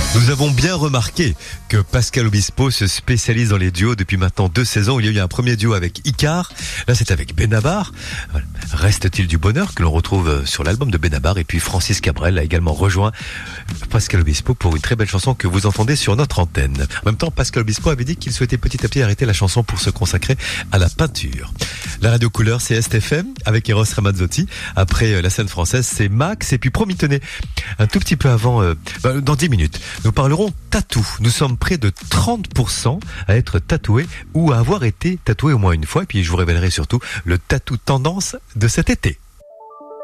Nous avons bien remarqué que Pascal Obispo se spécialise dans les duos depuis maintenant 2 saisons. Il y a eu un premier duo avec Icar, là c'est avec Benabar. Voilà. Reste-t-il du bonheur que l'on retrouve sur l'album de Benabar. Et puis Francis Cabrel a également rejoint Pascal Obispo pour une très belle chanson que vous entendez sur notre antenne. En même temps, Pascal Obispo avait dit qu'il souhaitait petit à petit arrêter la chanson pour se consacrer à la peinture. La radio couleur, c'est STFM avec Eros Ramazzotti. Après la scène française, c'est Max. Et puis promis, tenez, un tout petit peu avant, dans 10 minutes, nous parlerons tatou. Nous sommes près de 30% à être tatoués ou à avoir été tatoués au moins une fois. Et puis je vous révélerai surtout le tatou tendance de cet été.